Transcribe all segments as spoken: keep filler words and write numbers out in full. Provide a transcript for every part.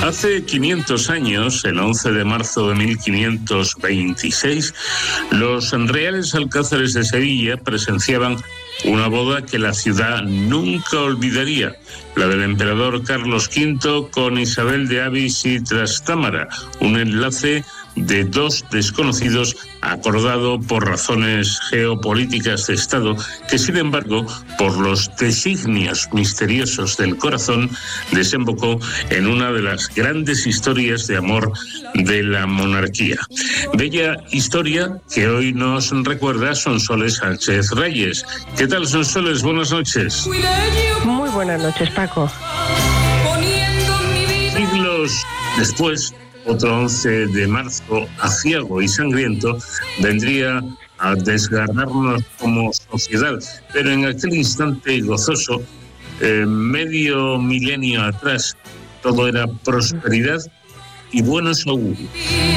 Hace quinientos años, el once de marzo de mil quinientos veintiséis, los reales alcázares de Sevilla presenciaban una boda que la ciudad nunca olvidaría, la del emperador Carlos quinto con Isabel de Avis y Trastámara, un enlace de dos desconocidos acordado por razones geopolíticas de Estado, que sin embargo, por los designios misteriosos del corazón, desembocó en una de las grandes historias de amor de la monarquía. Bella historia que hoy nos recuerda Sonsoles Sánchez Reyes. ¿Qué tal, Sonsoles? Buenas noches. Muy buenas noches, Paco. Siglos después, otro once de marzo aciago y sangriento vendría a desgarrarnos como sociedad, pero en aquel instante gozoso, eh, medio milenio atrás, todo era prosperidad y buenos augurios.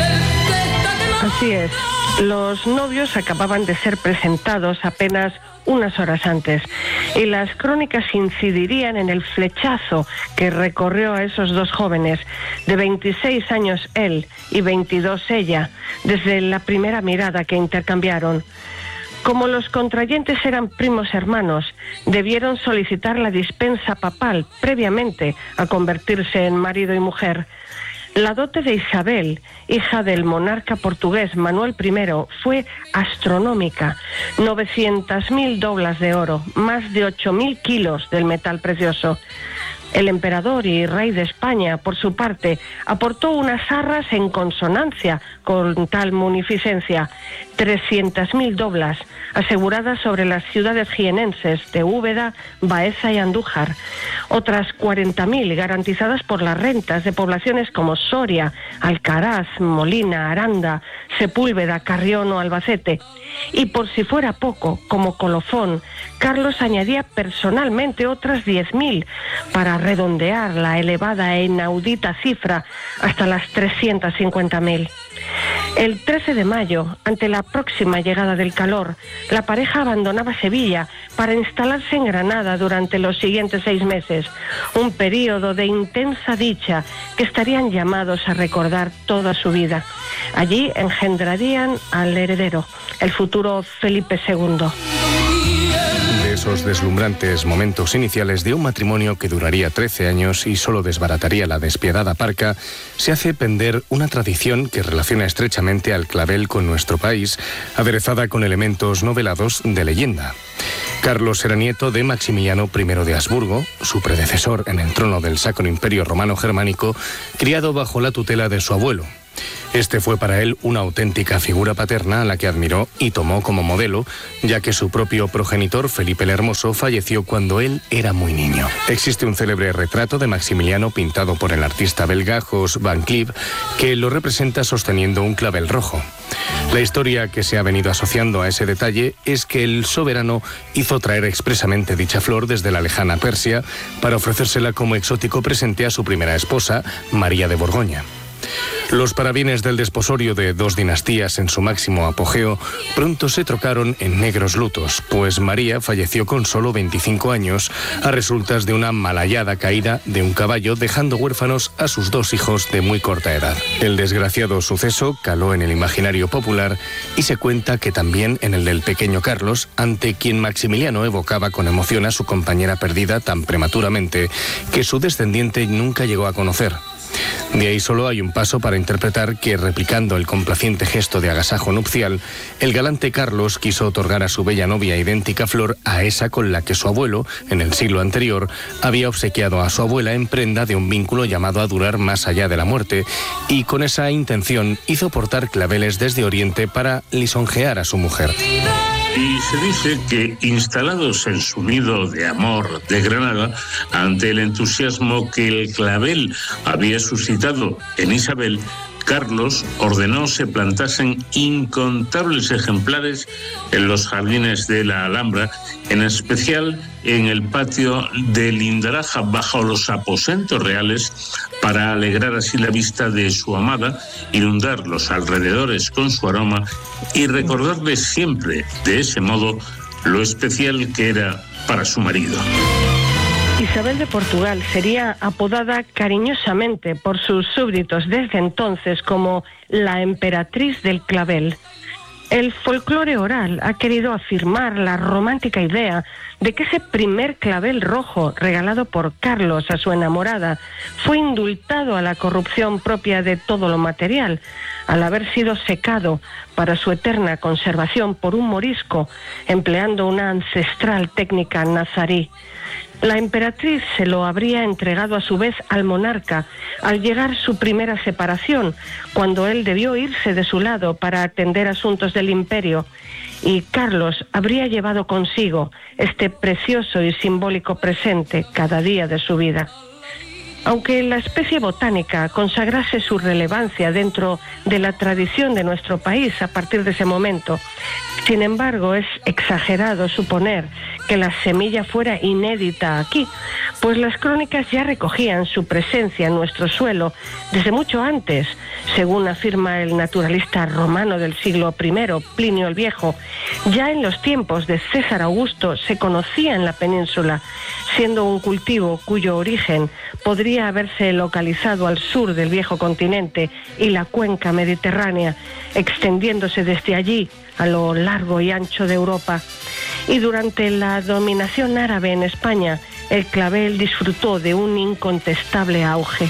Así es, los novios acababan de ser presentados apenas unas horas antes, y las crónicas incidirían en el flechazo que recorrió a esos dos jóvenes, de veintiséis años él y veintidós ella, desde la primera mirada que intercambiaron. Como los contrayentes eran primos hermanos, debieron solicitar la dispensa papal previamente a convertirse en marido y mujer. La dote de Isabel, hija del monarca portugués Manuel primero, fue astronómica, novecientas mil doblas de oro, más de ocho mil kilos del metal precioso. El emperador y rey de España, por su parte, aportó unas arras en consonancia con tal munificencia, trescientas mil doblas, aseguradas sobre las ciudades jienenses de Úbeda, Baeza y Andújar, otras cuarenta mil garantizadas por las rentas de poblaciones como Soria, Alcaraz, Molina, Aranda, Sepúlveda, Carrión o Albacete. Y por si fuera poco, como colofón, Carlos añadía personalmente otras diez mil para redondear la elevada e inaudita cifra hasta las trescientas cincuenta mil. El trece de mayo, ante la próxima llegada del calor, la pareja abandonaba Sevilla para instalarse en Granada durante los siguientes seis meses, un periodo de intensa dicha que estarían llamados a recordar toda su vida. Allí engendrarían al heredero, el futuro Felipe segundo. De esos deslumbrantes momentos iniciales de un matrimonio que duraría trece años y solo desbarataría la despiadada parca, se hace pender una tradición que relaciona estrechamente al clavel con nuestro país, aderezada con elementos novelados de leyenda. Carlos era nieto de Maximiliano primero de Habsburgo, su predecesor en el trono del Sacro Imperio Romano Germánico, criado bajo la tutela de su abuelo. Este fue para él una auténtica figura paterna a la que admiró y tomó como modelo, ya que su propio progenitor, Felipe el Hermoso, falleció cuando él era muy niño. Existe un célebre retrato de Maximiliano pintado por el artista belga Jos van Cleef, que lo representa sosteniendo un clavel rojo. La historia que se ha venido asociando a ese detalle es que el soberano hizo traer expresamente dicha flor desde la lejana Persia para ofrecérsela como exótico presente a su primera esposa, María de Borgoña. Los parabienes del desposorio de dos dinastías en su máximo apogeo pronto se trocaron en negros lutos, pues María falleció con solo veinticinco años a resultas de una malhallada caída de un caballo, dejando huérfanos a sus dos hijos de muy corta edad. El desgraciado suceso caló en el imaginario popular y se cuenta que también en el del pequeño Carlos, ante quien Maximiliano evocaba con emoción a su compañera perdida tan prematuramente que su descendiente nunca llegó a conocer. De ahí solo hay un paso para interpretar que, replicando el complaciente gesto de agasajo nupcial, el galante Carlos quiso otorgar a su bella novia idéntica flor a esa con la que su abuelo, en el siglo anterior, había obsequiado a su abuela en prenda de un vínculo llamado a durar más allá de la muerte, y con esa intención hizo portar claveles desde Oriente para lisonjear a su mujer. Y se dice que, instalados en su nido de amor de Granada, ante el entusiasmo que el clavel había suscitado en Isabel, Carlos ordenó se plantasen incontables ejemplares en los jardines de la Alhambra, en especial en el patio de Lindaraja, bajo los aposentos reales, para alegrar así la vista de su amada, inundar los alrededores con su aroma y recordarle siempre, de ese modo, lo especial que era para su marido. Isabel de Portugal sería apodada cariñosamente por sus súbditos desde entonces como la emperatriz del clavel. El folclore oral ha querido afirmar la romántica idea de que ese primer clavel rojo regalado por Carlos a su enamorada fue indultado a la corrupción propia de todo lo material, al haber sido secado para su eterna conservación por un morisco, empleando una ancestral técnica nazarí. La emperatriz se lo habría entregado a su vez al monarca al llegar su primera separación, cuando él debió irse de su lado para atender asuntos del imperio, y Carlos habría llevado consigo este precioso y simbólico presente cada día de su vida. Aunque la especie botánica consagrase su relevancia dentro de la tradición de nuestro país a partir de ese momento, sin embargo, es exagerado suponer que la semilla fuera inédita aquí, pues las crónicas ya recogían su presencia en nuestro suelo desde mucho antes, según afirma el naturalista romano del siglo primero, Plinio el Viejo. Ya en los tiempos de César Augusto se conocía en la península, siendo un cultivo cuyo origen podría haberse localizado al sur del viejo continente y la cuenca mediterránea, extendiéndose desde allí a lo largo y ancho de Europa. Y durante la dominación árabe en España, el clavel disfrutó de un incontestable auge.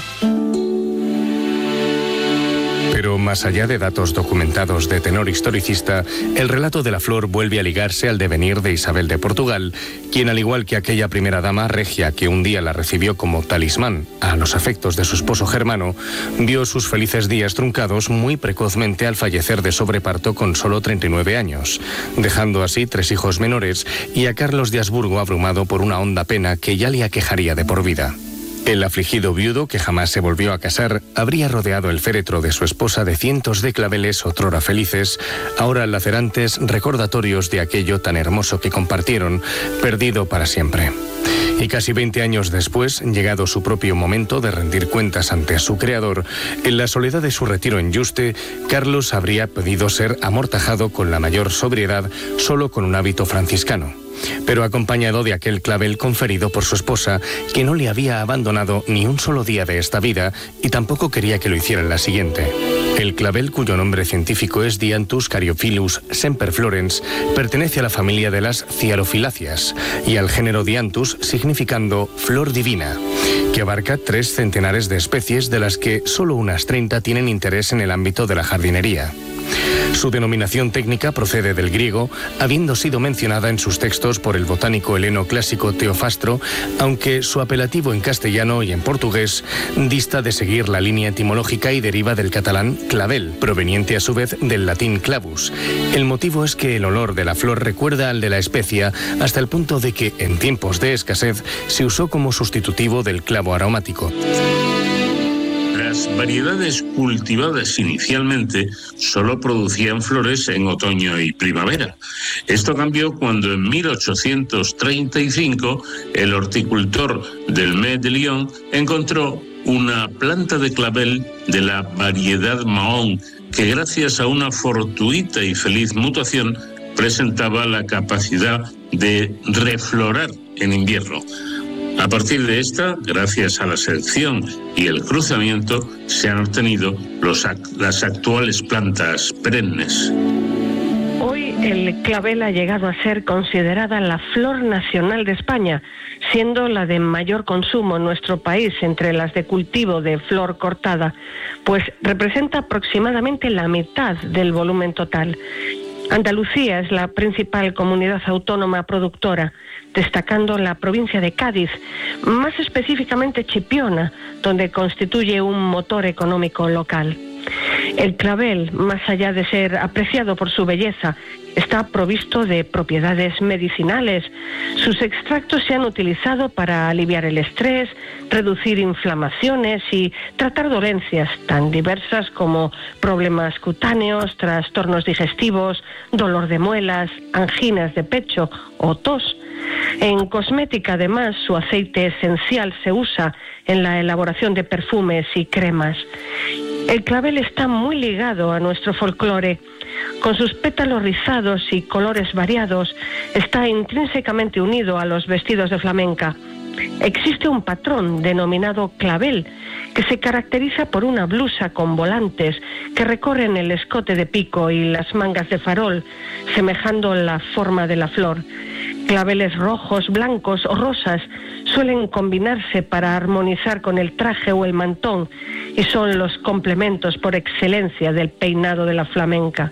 Pero más allá de datos documentados de tenor historicista, el relato de la flor vuelve a ligarse al devenir de Isabel de Portugal, quien, al igual que aquella primera dama regia que un día la recibió como talismán a los afectos de su esposo germano, vio sus felices días truncados muy precozmente al fallecer de sobreparto con solo treinta y nueve años, dejando así tres hijos menores y a Carlos de Habsburgo abrumado por una honda pena que ya le aquejaría de por vida. El afligido viudo, que jamás se volvió a casar, habría rodeado el féretro de su esposa de cientos de claveles otrora felices, ahora lacerantes recordatorios de aquello tan hermoso que compartieron, perdido para siempre. Y casi veinte años después, llegado su propio momento de rendir cuentas ante su creador, en la soledad de su retiro en Yuste, Carlos habría podido ser amortajado con la mayor sobriedad solo con un hábito franciscano, pero acompañado de aquel clavel conferido por su esposa, que no le había abandonado ni un solo día de esta vida y tampoco quería que lo hiciera en la siguiente. El clavel, cuyo nombre científico es Dianthus caryophyllus semperflorens, pertenece a la familia de las ciarophyllaceae y al género Dianthus, significando flor divina, que abarca tres centenares de especies, de las que solo unas treinta tienen interés en el ámbito de la jardinería. Su denominación técnica procede del griego, habiendo sido mencionada en sus textos por el botánico heleno clásico Teofastro, aunque su apelativo en castellano y en portugués dista de seguir la línea etimológica y deriva del catalán clavel, proveniente a su vez del latín clavus. El motivo es que el olor de la flor recuerda al de la especia, hasta el punto de que, en tiempos de escasez, se usó como sustitutivo del clavo aromático. Las variedades cultivadas inicialmente solo producían flores en otoño y primavera. Esto cambió cuando en mil ochocientos treinta y cinco el horticultor del Mets de Lyon encontró una planta de clavel de la variedad Mahón que, gracias a una fortuita y feliz mutación, presentaba la capacidad de reflorar en invierno. A partir de esta, gracias a la selección y el cruzamiento, se han obtenido los, las actuales plantas perennes. Hoy el clavel ha llegado a ser considerada la flor nacional de España, siendo la de mayor consumo en nuestro país entre las de cultivo de flor cortada, pues representa aproximadamente la mitad del volumen total. Andalucía es la principal comunidad autónoma productora, destacando la provincia de Cádiz, más específicamente Chipiona, donde constituye un motor económico local. El clavel, más allá de ser apreciado por su belleza, está provisto de propiedades medicinales. Sus extractos se han utilizado para aliviar el estrés, reducir inflamaciones y tratar dolencias tan diversas como problemas cutáneos, trastornos digestivos, dolor de muelas, anginas de pecho o tos. En cosmética, además, su aceite esencial se usa en la elaboración de perfumes y cremas. El clavel está muy ligado a nuestro folclore. Con sus pétalos rizados y colores variados, está intrínsecamente unido a los vestidos de flamenca. Existe un patrón denominado clavel, que se caracteriza por una blusa con volantes que recorren el escote de pico y las mangas de farol, semejando la forma de la flor. Claveles rojos, blancos o rosas suelen combinarse para armonizar con el traje o el mantón y son los complementos por excelencia del peinado de la flamenca.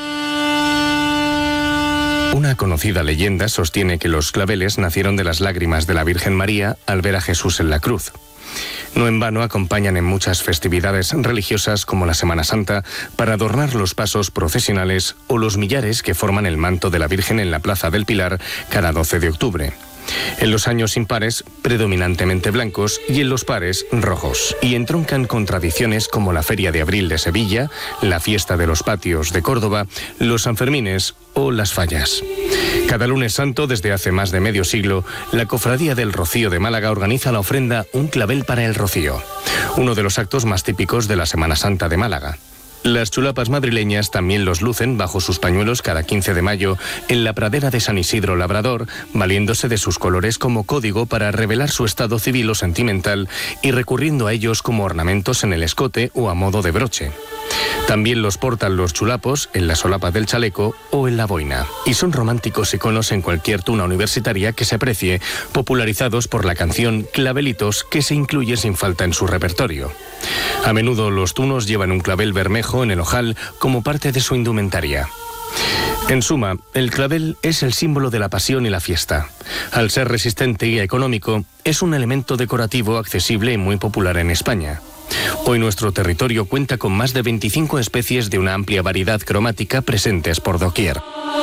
Una conocida leyenda sostiene que los claveles nacieron de las lágrimas de la Virgen María al ver a Jesús en la cruz. No en vano acompañan en muchas festividades religiosas como la Semana Santa para adornar los pasos procesionales o los millares que forman el manto de la Virgen en la Plaza del Pilar cada doce de octubre. En los años impares, predominantemente blancos, y en los pares, rojos. Y entroncan con tradiciones como la Feria de Abril de Sevilla, la Fiesta de los Patios de Córdoba, los Sanfermines o las Fallas. Cada lunes santo, desde hace más de medio siglo, la Cofradía del Rocío de Málaga organiza la ofrenda Un Clavel para el Rocío, uno de los actos más típicos de la Semana Santa de Málaga. Las chulapas madrileñas también los lucen bajo sus pañuelos cada quince de mayo en la pradera de San Isidro Labrador, valiéndose de sus colores como código para revelar su estado civil o sentimental y recurriendo a ellos como ornamentos en el escote o a modo de broche. También los portan los chulapos en la solapa del chaleco o en la boina. Y son románticos iconos en cualquier tuna universitaria que se aprecie, popularizados por la canción Clavelitos, que se incluye sin falta en su repertorio. A menudo los tunos llevan un clavel bermejo en el ojal como parte de su indumentaria. En suma, el clavel es el símbolo de la pasión y la fiesta. Al ser resistente y económico, es un elemento decorativo accesible y muy popular en España. Hoy nuestro territorio cuenta con más de veinticinco especies de una amplia variedad cromática presentes por doquier.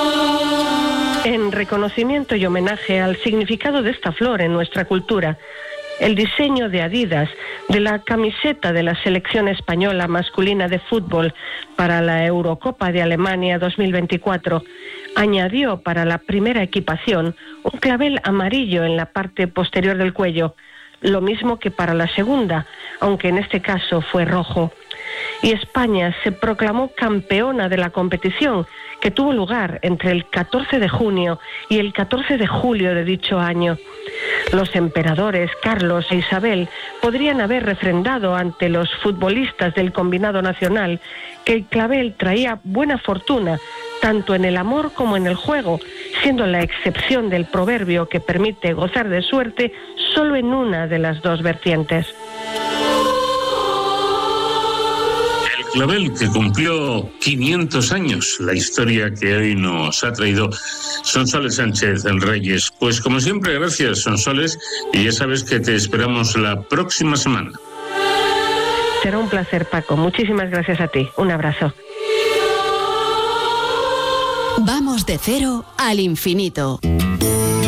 En reconocimiento y homenaje al significado de esta flor en nuestra cultura, el diseño de Adidas de la camiseta de la selección española masculina de fútbol para la Eurocopa de Alemania dos mil veinticuatro añadió para la primera equipación un clavel amarillo en la parte posterior del cuello, lo mismo que para la segunda, aunque en este caso fue rojo. Y España se proclamó campeona de la competición, que tuvo lugar entre el catorce de junio y el catorce de julio de dicho año. Los emperadores Carlos e Isabel podrían haber refrendado ante los futbolistas del combinado nacional que el clavel traía buena fortuna, tanto en el amor como en el juego, siendo la excepción del proverbio que permite gozar de suerte solo en una de las dos vertientes. El clavel que cumplió quinientos años, la historia que hoy nos ha traído Sonsoles Sánchez en Reyes. Pues como siempre, gracias, Sonsoles, y ya sabes que te esperamos la próxima semana. Será un placer, Paco. Muchísimas gracias a ti. Un abrazo. Vamos de cero al infinito.